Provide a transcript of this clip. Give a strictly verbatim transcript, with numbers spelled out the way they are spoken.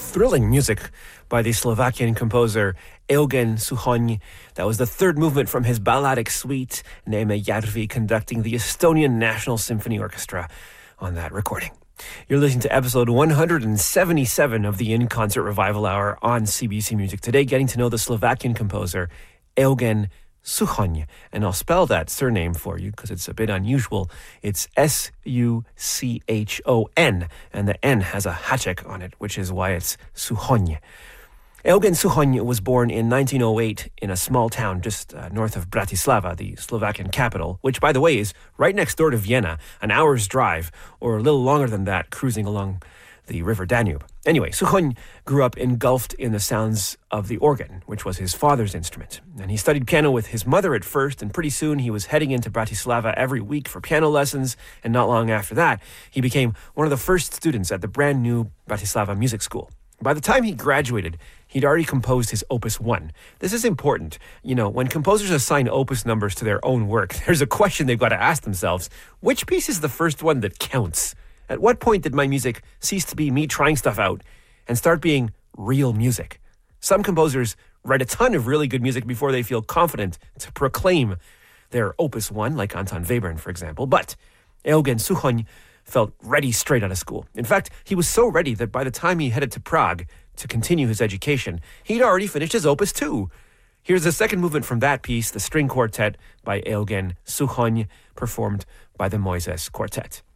thrilling music by the Slovakian composer Eugen Suchony. That was the third movement from his balladic suite, Neeme Järvi conducting the Estonian National Symphony Orchestra on that recording. You're listening to episode one hundred seventy-seven of the In Concert Revival Hour on C B C Music Today, getting to know the Slovakian composer Eugen Suchony. And I'll spell that surname for you because it's a bit unusual. It's S U C H O N, and the N has a haček on it, which is why it's Suchony. Eugen Suchony was born in nineteen oh eight in a small town just uh, north of Bratislava, the Slovakian capital, which, by the way, is right next door to Vienna, an hour's drive, or a little longer than that, cruising along the river Danube. Anyway, Suchony grew up engulfed in the sounds of the organ, which was his father's instrument. And he studied piano with his mother at first, and pretty soon he was heading into Bratislava every week for piano lessons, and not long after that, he became one of the first students at the brand new Bratislava Music School. By the time he graduated, he'd already composed his Opus one. This is important. You know, when composers assign opus numbers to their own work, there's a question they've got to ask themselves. Which piece is the first one that counts? At what point did my music cease to be me trying stuff out and start being real music? Some composers write a ton of really good music before they feel confident to proclaim their Opus one, like Anton Webern, for example. But Eugen Suchony felt ready straight out of school. In fact, he was so ready that by the time he headed to Prague to continue his education, he'd already finished his Opus two. Here's the second movement from that piece, the string quartet by Eugen Suchony, performed by the Moises Quartet.